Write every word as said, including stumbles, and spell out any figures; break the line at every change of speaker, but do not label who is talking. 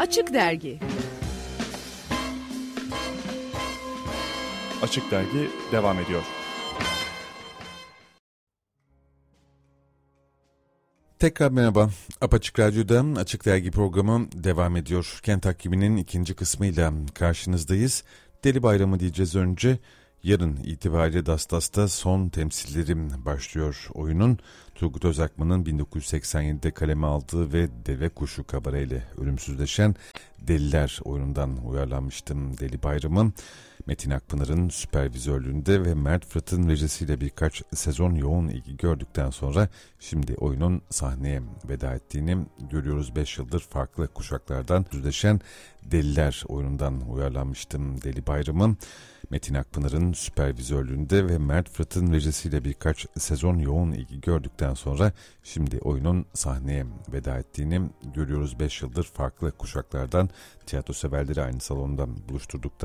Açık Dergi.
Açık Dergi devam ediyor.
Tekrar merhaba. Apaçık Radyo'da Açık Dergi programı devam ediyor. Kent Hakimi'nin ikinci kısmıyla karşınızdayız. Deli Bayramı diyeceğiz önce. Yarın itibariyle Dastas'ta son temsillerim başlıyor oyunun. Turgut Özakman'ın bin dokuz yüz seksen yedide kaleme aldığı ve Deve Kuşu kabareyle ölümsüzleşen Deliler oyunundan uyarlanmıştım Deli Bayramı. Metin Akpınar'ın süpervizörlüğünde ve Mert Fırat'ın rejisiyle birkaç sezon yoğun ilgi gördükten sonra şimdi oyunun sahneye veda ettiğini görüyoruz. beş yıldır farklı kuşaklardan yüzleşen Deliler oyunundan uyarlanmıştım Deli Bayramı. Metin Akpınar'ın süpervizörlüğünde ve Mert Fırat'ın rejisiyle birkaç sezon yoğun ilgi gördükten sonra şimdi oyunun sahneye veda ettiğini görüyoruz. beş yıldır farklı kuşaklardan tiyatro severleri aynı salonda buluşturduktan